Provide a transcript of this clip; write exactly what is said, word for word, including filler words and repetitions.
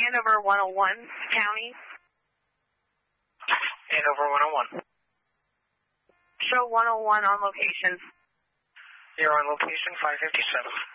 Hanover one oh one, County. Hanover one oh one. Show one oh one on location. You're on location five fifty-seven.